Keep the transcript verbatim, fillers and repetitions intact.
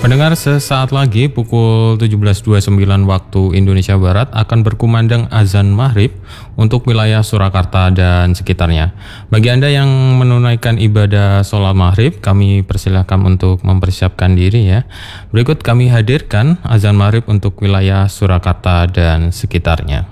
Pendengar, sesaat lagi pukul tujuh belas dua puluh sembilan waktu Indonesia Barat akan berkumandang azan maghrib untuk wilayah Surakarta dan sekitarnya. Bagi Anda yang menunaikan ibadah sholat maghrib, kami persilahkan untuk mempersiapkan diri ya. Berikut kami hadirkan azan maghrib untuk wilayah Surakarta dan sekitarnya.